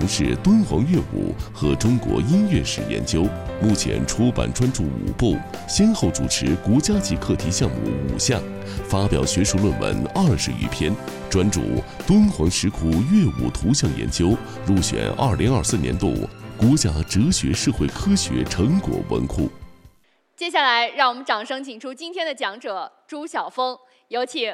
事敦煌乐舞和中国音乐史研究，目前出版专著5部，先后主持国家级课题项目5项，发表学术论文20余篇，专著《敦煌石窟乐舞图像研究》入选2024年度国家哲学社会科学成果文库。 接下来，让我们掌声请出今天的讲者朱晓峰，有请。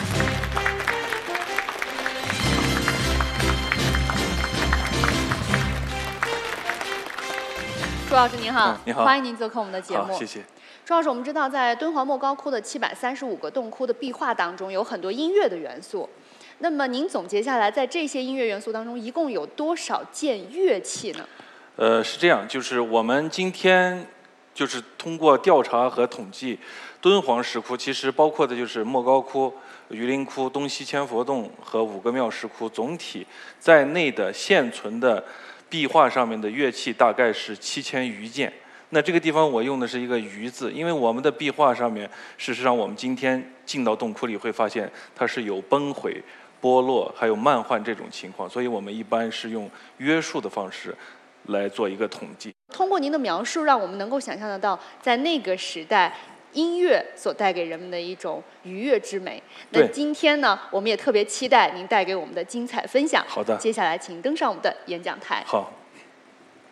朱老师您好， 你好， 欢迎您做客我们的节目。 好，谢谢。 朱老师，我们知道在敦煌莫高窟的735个洞窟的壁画当中，有很多音乐的元素。那么您总结下来，在这些音乐元素当中，一共有多少件乐器呢？ 是这样，就是我们今天就是通过调查和统计，敦煌石窟其实包括的就是莫高窟、榆林窟、东西千佛洞和5个庙石窟，总体在内的现存的壁画上面的乐器大概是7000余件。那这个地方我用的是一个“余”字，因为我们的壁画上面，事实上我们今天进到洞窟里会发现，它是有崩毁、剥落，还有漫换这种情况，所以我们一般是用约数的方式来做一个统计。 通过您的描述，让我们能够想象得到，在那个时代，音乐所带给人们的一种愉悦之美。那今天呢，我们也特别期待您带给我们的精彩分享。 好的， 接下来请登上我们的演讲台。 好。